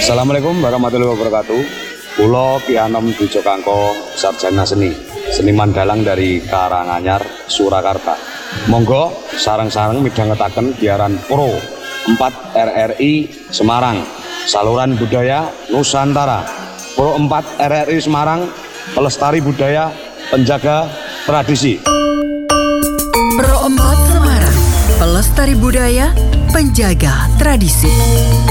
Assalamualaikum warahmatullahi wabarakatuh. Kula Ki Anom Dwijokangko, sarjana seni, seniman dalang dari Karanganyar, Surakarta. Monggo sareng-sareng midhangetaken Giaran Pro 4 RRI Semarang, saluran budaya Nusantara. Pro 4 RRI Semarang, pelestari budaya, penjaga tradisi. Pro 4 Semarang, pelestari budaya, penjaga tradisi.